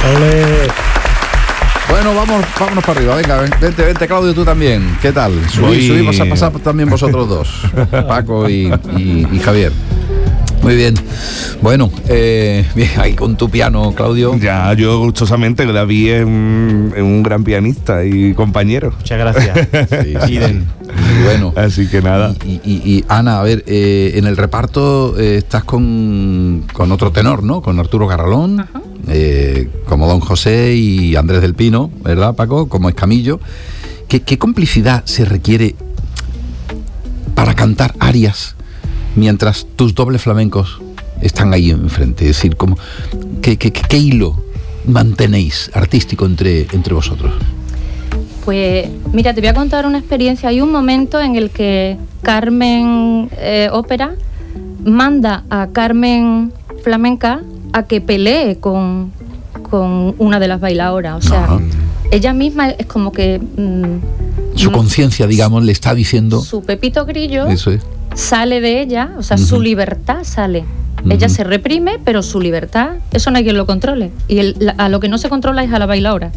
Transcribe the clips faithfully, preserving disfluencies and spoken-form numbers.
¡Ole! Bueno, vamos, vámonos para arriba. Venga, vente, vente, Claudio, tú también. ¿Qué tal? Subí, subimos a pasar también vosotros dos, Paco y, y, y Javier. Muy bien. Bueno, eh, bien, ahí con tu piano, Claudio. Ya, yo gustosamente que David es un, es un gran pianista y compañero. Muchas gracias. Sí, sí, sí. Muy bueno. Así que nada. Y, y, y, y Ana, a ver, eh, en el reparto eh, estás con, con otro tenor, ¿no? Con Arturo Garralón, eh, como Don José y Andrés del Pino, ¿verdad, Paco? Como Escamillo. ¿Qué, qué complicidad se requiere para cantar arias mientras tus dobles flamencos están ahí enfrente? Es decir, como, ¿qué, qué, qué hilo mantenéis artístico entre, entre vosotros? Pues mira, te voy a contar una experiencia. Hay un momento en el que Carmen eh, Ópera manda a Carmen Flamenca a que pelee con, con una de las bailadoras. O sea, ajá, ella misma es como que... Mmm, su conciencia, digamos, le está diciendo... Su Pepito Grillo eso es. Sale de ella, o sea, uh-huh, su libertad sale. Uh-huh. Ella se reprime, pero su libertad, eso no hay quien lo controle. Y el, la, a lo que no se controla es a la bailaora.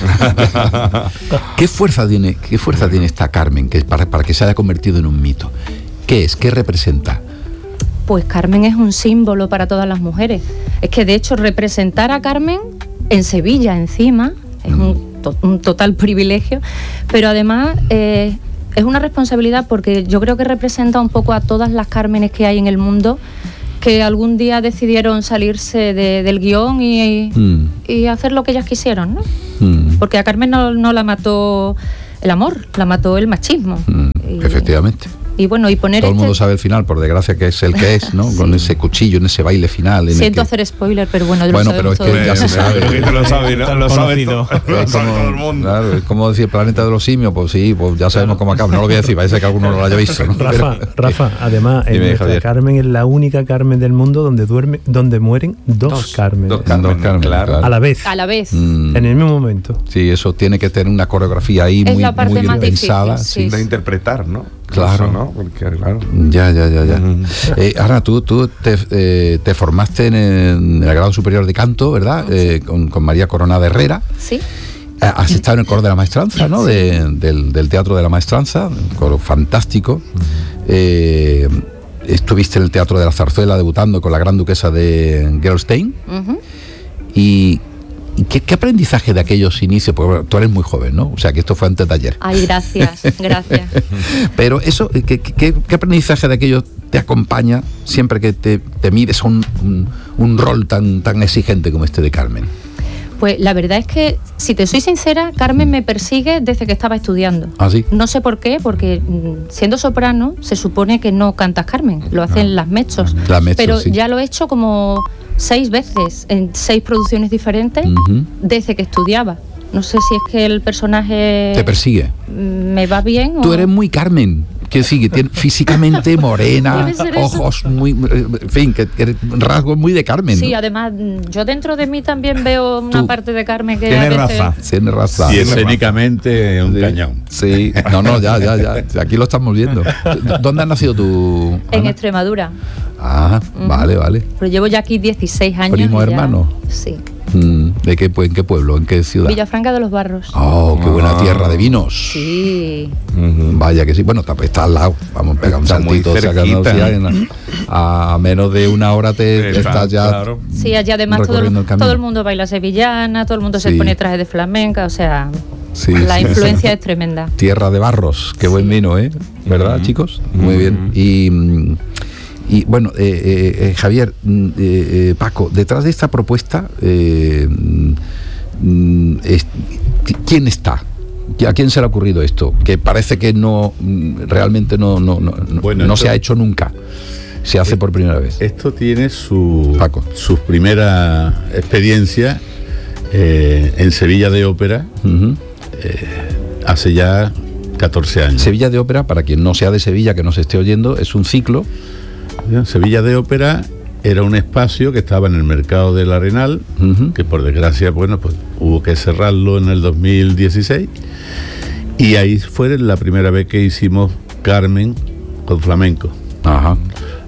¿Qué fuerza tiene, qué fuerza tiene esta Carmen que para, para que se haya convertido en un mito? ¿Qué es? ¿Qué representa? Pues Carmen es un símbolo para todas las mujeres. Es que de hecho representar a Carmen en Sevilla encima es uh-huh, un, to, un total privilegio, pero además... Eh, es una responsabilidad porque yo creo que representa un poco a todas las Cármenes que hay en el mundo que algún día decidieron salirse de, del guión y, mm. y hacer lo que ellas quisieron, ¿no? Mm. Porque a Carmen no, no la mató el amor, la mató el machismo. Mm. Y, efectivamente. Y bueno, y poner todo este... el mundo sabe el final, por desgracia, que es el que es, ¿no? Sí. Con ese cuchillo, en ese baile final. En Siento el que... hacer spoiler, pero bueno, bueno, pero es que todo. ya se sabe. Lo sabe, ¿no? Lo sabe todo, lo sabe todo el mundo. Claro, es como decir el planeta de los simios, pues sí, pues ya sabemos cómo acaba. No lo voy a decir, parece que alguno no lo haya visto, ¿no? Rafa, pero, Rafa, además, en nuestra Carmen es la única Carmen del mundo donde duerme, donde mueren dos, dos Carmen. Dos Carmen, dos Carmen claro. A la vez. A la vez. Mm. En el mismo momento. Sí, eso tiene que tener una coreografía ahí es muy, muy bien pensada. Sí, sí. De interpretar, ¿no? Claro, eso, ¿no? Porque, claro. Ya, ya, ya, ya. Uh-huh. Eh, ahora, tú, tú te, eh, te formaste en el, en el grado superior de canto, ¿verdad? Sí. Eh, con, con María Coronada Herrera. Sí. Eh, has estado en el coro de la maestranza, ¿no? Sí. De, del, del Teatro de la Maestranza, un coro fantástico. Uh-huh. Eh, estuviste en el Teatro de la Zarzuela debutando con la Gran Duquesa de Gerolstein. Uh-huh. Y... ¿Y qué, qué aprendizaje de aquellos inicios? Porque bueno, tú eres muy joven, ¿no? O sea, que esto fue antes de ayer. Ay, gracias, gracias. Pero eso, ¿qué, qué, qué aprendizaje de aquellos te acompaña siempre que te, te mides un, un, un rol tan, tan exigente como este de Carmen? Pues la verdad es que, si te soy sincera, Carmen me persigue desde que estaba estudiando. ¿Ah, sí? No sé por qué, porque siendo soprano se supone que no cantas Carmen, lo hacen ah, las mechos. La mezzo, pero sí. Ya lo he hecho como seis veces, en seis producciones diferentes, uh-huh, desde que estudiaba. No sé si es que el personaje... ¿Te persigue? ¿Me va bien? Tú o... eres muy Carmen. Que sí, que tiene físicamente morena, ojos muy, en fin, que, que rasgos muy de Carmen. Sí, ¿no? Además, yo dentro de mí también veo una Tú, parte de Carmen que tiene a veces... raza, tiene raza. Y escénicamente un sí, cañón. Sí, no, no, ya, ya, ya, aquí lo estamos viendo. ¿Dónde has nacido tú, Ana? En Extremadura. Ah, uh-huh, vale, vale. Pero llevo ya aquí dieciséis años. ¿Primo hermano? Sí. ¿De qué, ¿En qué pueblo? ¿En qué ciudad? Villafranca de los Barros. Oh, qué buena tierra de vinos. Sí. Uh-huh. Vaya que sí. Bueno, está al lado. Vamos a pegar un saltito. A, a menos de una hora te está, estás ya. Claro. Sí, allá además todo el, todo el mundo baila sevillana, todo el mundo sí. se pone traje de flamenca, o sea, sí, la sí, influencia sí. es tremenda. Tierra de Barros, qué sí. buen vino, ¿eh? ¿Verdad, uh-huh. chicos? Muy uh-huh. bien. Y. Y bueno, eh, eh, Javier, eh, eh, Paco, detrás de esta propuesta, eh, eh, ¿quién está? ¿A quién se le ha ocurrido esto? Que parece que no, realmente no, no, no, bueno, no esto, se ha hecho nunca. Se hace por primera vez. Esto tiene su, Paco. su primera experiencia eh, en Sevilla de Ópera, uh-huh. eh, hace ya catorce años. Sevilla de Ópera, para quien no sea de Sevilla, que nos esté oyendo, es un ciclo. Sevilla de Ópera era un espacio que estaba en el mercado del Arenal, uh-huh. que por desgracia, bueno, pues hubo que cerrarlo en el dos mil dieciséis, y ahí fue la primera vez que hicimos Carmen con flamenco. Ajá.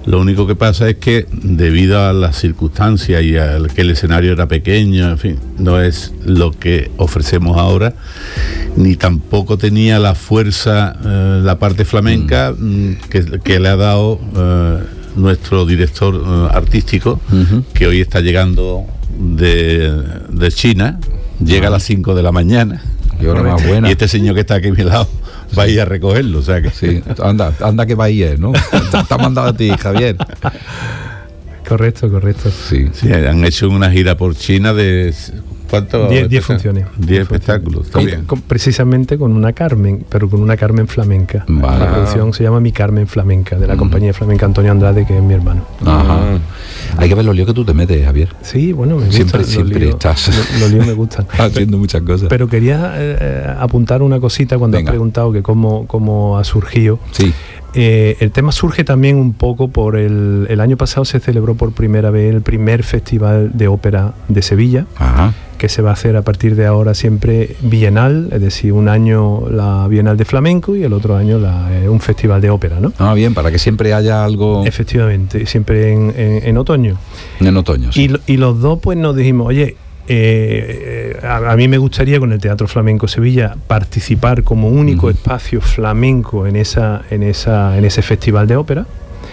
Lo único que pasa es que debido a las circunstancias y a que el escenario era pequeño, en fin, no es lo que ofrecemos ahora, ni tampoco tenía la fuerza, eh, la parte flamenca mm. que, que le ha dado eh, nuestro director eh, artístico, uh-huh. que hoy está llegando de, de China, llega uh-huh. a las cinco de la mañana. Qué hora más buena. Y este señor que está aquí a mi lado va a ir a recogerlo, o sea que sí, anda, anda que va a ir, ¿no? Te ha mandado a ti, Javier. Correcto, correcto. Sí, sí, han hecho una gira por China de ¿cuántos? diez funciones. diez espectáculos, está con, bien. Con, precisamente con una Carmen, pero con una Carmen flamenca. Vale. La producción se llama Mi Carmen Flamenca, de la mm. compañía flamenca Antonio Andrade, que es mi hermano. Ajá. Hay que ver los líos que tú te metes, Javier. Sí, bueno, me siempre, gustan. Siempre líos, estás. Los, los líos me gustan. Haciendo muchas cosas. Pero quería eh, apuntar una cosita cuando Venga. has preguntado que cómo, cómo ha surgido. Sí. Eh, el tema surge también un poco por el, el año pasado se celebró por primera vez el primer Festival de Ópera de Sevilla. Ajá. Que se va a hacer a partir de ahora siempre bienal, es decir, un año la Bienal de Flamenco y el otro año la, eh, un festival de ópera, ¿no? Ah, bien, para que siempre haya algo... Efectivamente, siempre en, en, en otoño. En otoño, sí. Y, y los dos pues nos dijimos, oye, eh, a, a mí me gustaría con el Teatro Flamenco Sevilla participar como único uh-huh. espacio flamenco en, esa, en, esa, en ese festival de ópera.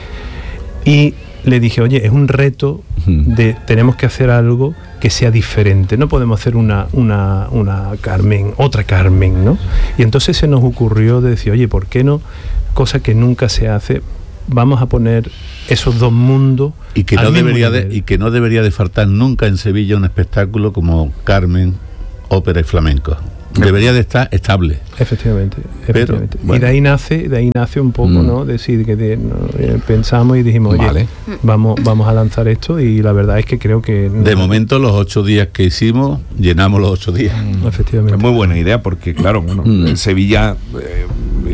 Y le dije, oye, es un reto de tenemos que hacer algo que sea diferente, no podemos hacer una, una, una Carmen, otra Carmen, ¿no? Y entonces se nos ocurrió decir, oye, ¿por qué no? Cosa que nunca se hace, vamos a poner esos dos mundos y que no debería de, y que no debería de faltar nunca en Sevilla un espectáculo como Carmen, ópera y flamenco. Debería de estar estable. Efectivamente, efectivamente. Pero, bueno. Y de ahí nace, de ahí nace un poco, mm. ¿no? Decir que de, no, eh, pensamos y dijimos, oye, vale. vamos, vamos a lanzar esto, y la verdad es que creo que no, de momento los ocho días que hicimos, llenamos los ocho días. Mm. Efectivamente. Es muy buena idea porque, claro, bueno, mm. Sevilla eh,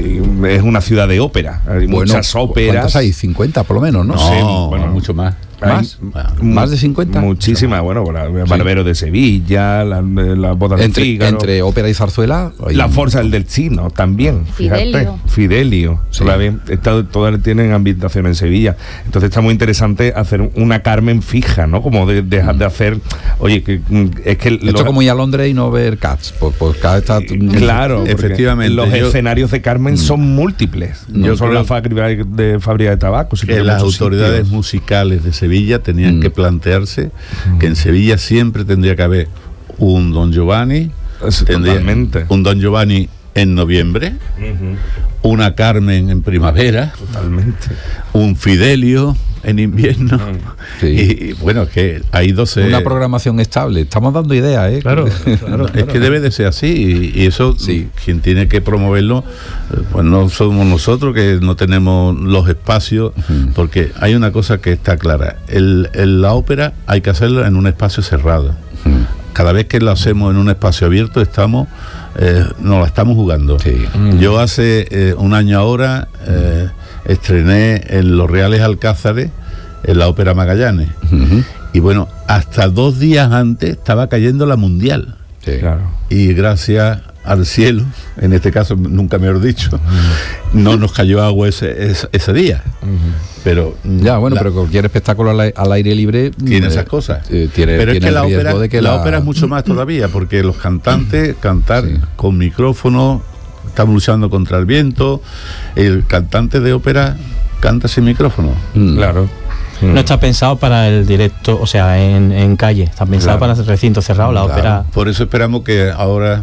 es una ciudad de ópera. Hay bueno, muchas óperas. ¿Cuántas hay? cincuenta por lo menos, ¿no? No, sé, bueno, mucho más. ¿Más? ¿Más de cincuenta? Muchísimas, bueno, Barbero sí. de Sevilla, las la bodas entre, de Fígaro. Entre ópera y zarzuela. La Forza del Delcino también. Fidelio. Fíjate. Fidelio. Sí. Está, todas tienen ambientación en Sevilla. Entonces está muy interesante hacer una Carmen fija, ¿no? Como de, de, de hacer. Oye, que es que. Esto lo, como ir a Londres y no ver Cats. Pues, pues Cats está. Claro, efectivamente. Los yo, escenarios de Carmen mm. son múltles. No, yo soy la fábrica de, fábrica de tabaco. Si que las autoridades sitios. musicales de Sevilla Sevilla tenían mm. que plantearse mm. que en Sevilla siempre tendría que haber un Don Giovanni, tendría un Don Giovanni en noviembre, uh-huh. una Carmen en primavera, totalmente, un Fidelio en invierno, uh-huh. sí. y, y bueno, es que hay doce... Una programación estable, estamos dando ideas, ¿eh? Claro, claro, es claro. que debe de ser así, y, y eso, sí. quien tiene que promoverlo, pues no somos nosotros, que no tenemos los espacios, uh-huh. porque hay una cosa que está clara, el, el, la ópera hay que hacerla en un espacio cerrado. Uh-huh. Cada vez que lo hacemos en un espacio abierto estamos eh, nos la estamos jugando. Sí. Mm. Yo hace eh, un año ahora eh, estrené en Los Reales Alcázares en la Ópera Magallanes. Uh-huh. Y bueno, hasta dos días antes estaba cayendo la Mundial. Sí. Claro. Y gracias al cielo, en este caso nunca mejor dicho, uh-huh. no nos cayó agua ese, ese, ese día. Uh-huh. Pero ya, bueno, la, pero cualquier espectáculo al, al aire libre tiene eh, esas cosas. Eh, tiene, pero tiene es que la ópera, de que la, la ópera es mucho más todavía, porque los cantantes cantar sí. con micrófono, estamos luchando contra el viento. El cantante de ópera canta sin micrófono. Mm. Claro. No está pensado para el directo, o sea, en, en calle, está pensado claro. para el recinto cerrado, la claro. ópera. Por eso esperamos que ahora,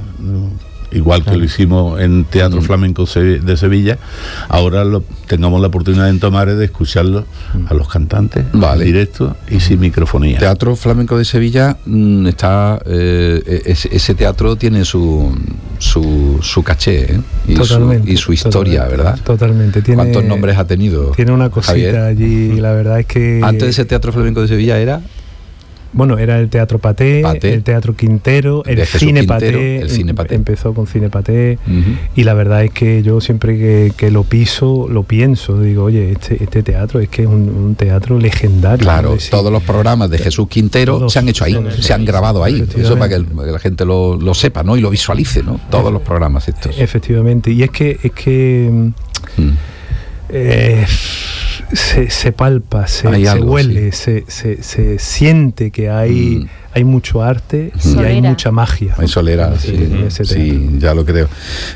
igual que lo hicimos en Teatro Flamenco de Sevilla, ahora lo, tengamos la oportunidad en Tomares de escucharlo a los cantantes vale. en directo y sin microfonía. Teatro Flamenco de Sevilla mmm, está eh, ese, ese teatro tiene su su, su caché ¿eh? y, su, y su historia, totalmente, ¿verdad? Totalmente. Tiene, ¿Cuántos nombres ha tenido? Tiene una cosita Javier? allí, y la verdad es que antes de ese Teatro Flamenco de Sevilla era Bueno, era el Teatro Paté, Paté, el Teatro Quintero, el Cine Quintero, Paté, el Cine Paté. Empezó con Cine Paté, uh-huh. y la verdad es que yo siempre que, que lo piso, lo pienso, digo, oye, este, este teatro es que es un, un teatro legendario. Claro, decir, todos los programas de Jesús Quintero todos, se han hecho ahí, se han grabado ahí, eso para que, el, que la gente lo, lo sepa, ¿no? Y lo visualice, ¿no? Todos los programas estos. Efectivamente, y es que, es que mm. eh, se, se palpa, se, Hay se algo, huele, se, se, se siente que hay, Mm. hay mucho arte y Solera. hay mucha magia. Hay solera, en sí, ese- en ese teatro. sí, ya lo creo.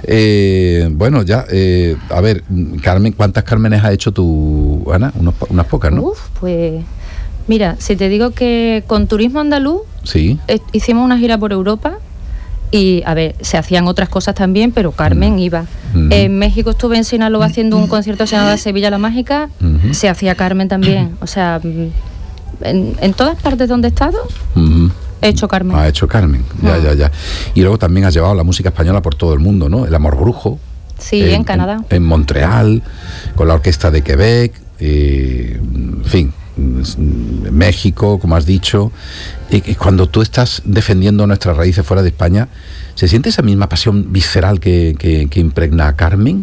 Eh, bueno, ya, eh, a ver, Carmen, ¿cuántas Cármenes ha hecho tú, Ana? Unos po- unas pocas, ¿no? Uf, pues mira, si te digo que con Turismo Andaluz Sí. eh, hicimos una gira por Europa y, a ver, se hacían otras cosas también, pero Carmen iba. Ujú. En México estuve en Sinaloa haciendo un concierto que se llamaba Sevilla la Mágica, Ujú. se hacía Carmen también. O sea, mm, en, en todas partes donde he estado, Ujú. he hecho Carmen. Ha hecho Carmen, ya, ya, ya. Y luego también has llevado la música española por todo el mundo, ¿no? El Amor Brujo. Sí, en, Canadá. En, Montreal, con la Orquesta de Quebec, eh, en fin, en México, como has dicho. Y, y cuando tú estás defendiendo nuestras raíces fuera de España, ¿se siente esa misma pasión visceral que, que, que impregna a Carmen?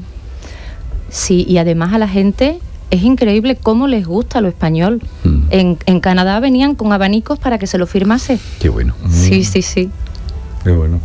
Sí, y además a la gente es increíble cómo les gusta lo español. Mm. En, en Canadá venían con abanicos para que se lo firmase. Qué bueno. Sí, sí, sí. Qué bueno.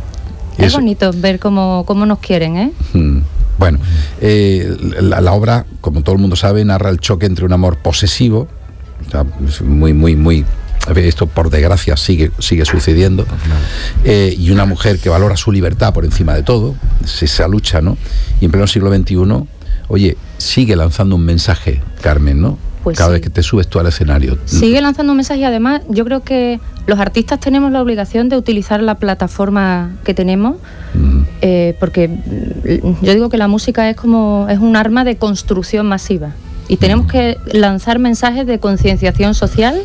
Y Es eso- bonito ver cómo, cómo nos quieren, ¿eh? Mm. Bueno, eh, la, la obra, como todo el mundo sabe, narra el choque entre un amor posesivo, o sea, es muy, muy, muy... a ver, esto por desgracia sigue, sigue sucediendo, eh, y una mujer que valora su libertad por encima de todo, es esa lucha, ¿no? Y en pleno siglo veintiuno, oye, sigue lanzando un mensaje, Carmen, ¿no? Pues Cada sí. vez que te subes tú al escenario. Sigue lanzando un mensaje y además yo creo que los artistas tenemos la obligación de utilizar la plataforma que tenemos, Mm. eh, porque mm, yo digo que la música es como es un arma de construcción masiva y tenemos que lanzar mensajes de concienciación social,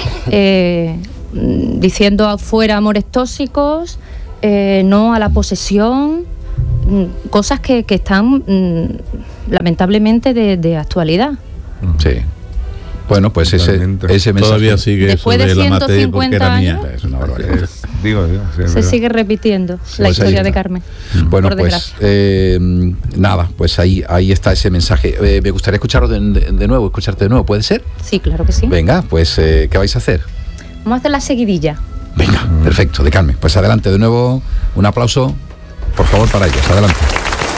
eh, mm, diciendo fuera amores tóxicos, eh, no a la posesión, mm, cosas que, que están mm, lamentablemente de, de actualidad. Sí. Bueno, pues ese, Totalmente. ese mensaje... Todavía sigue Después eso de de, la maté porque ciento cincuenta era mía. años. Es una barbaridad. Es- digo, digo, sí, es Se verdad. sigue repitiendo la Pues ahí historia de está. Carmen. Bueno, por pues desgracia. eh, nada, pues ahí, ahí está ese mensaje. Eh, me gustaría escucharlo de, de- de nuevo, escucharte de nuevo, ¿puede ser? Sí, claro que sí. Venga, pues eh, ¿qué vais a hacer? Vamos a hacer la seguidilla. Venga, perfecto, de Carmen. Pues adelante, de nuevo, un aplauso, por favor, para ellos. Adelante.